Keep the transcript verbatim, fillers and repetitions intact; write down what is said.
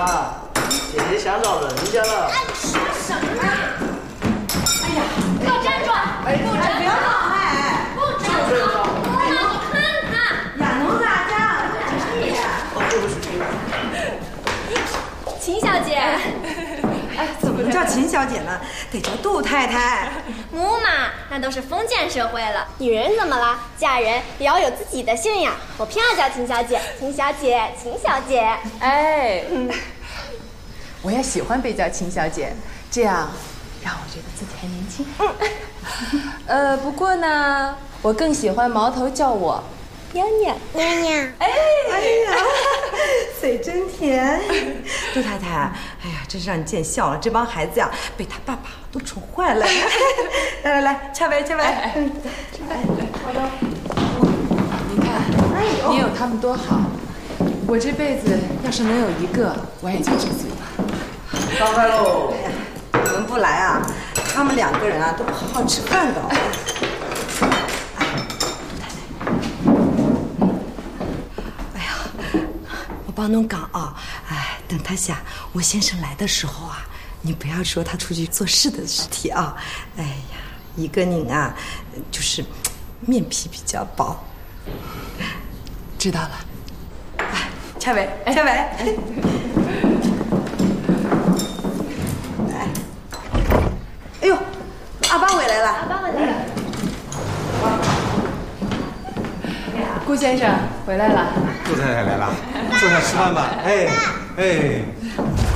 妈，姐姐想找人家了。 哎，说什么？哎呀，给我站住！ 哎， 给我站住！ 不要闹！哎， 给我站住！妈，你看看。 呀，能咋家？ 哦，对不起。 秦小姐。 哎，怎么叫秦小姐呢？得叫杜太太。 母马，那都是封建社会了。女人怎么了？嫁人也要有自己的信仰。我偏要叫秦小姐，秦小姐，秦小姐。 哎，我也喜欢被叫秦小姐，这样让我觉得自己还年轻。嗯，呃，不过呢，我更喜欢毛头叫我娘娘。 娘娘。 哎哎呀，嘴真甜。杜太太，哎呀，真是让你见笑了。这帮孩子呀，被他爸爸都宠坏了。来来来，恰杯恰杯。 哎嗯， 哎，好的。你看，你有他们多好。我这辈子要是能有一个，我也就知足了。 上菜喽！ 你们不来啊？他们两个人啊，都不好好吃饭的。我帮侬讲啊，哎，等他下我先生来的时候啊，你不要说他出去做事的事体啊。哎呀，一个人啊，就是面皮比较薄。 知道了。 哎，恰伟，恰伟。哎，哎呦，阿爸回来了。 阿爸回来了。 顾先生回来了。 杜太太来了，坐下吃饭吧。哎哎。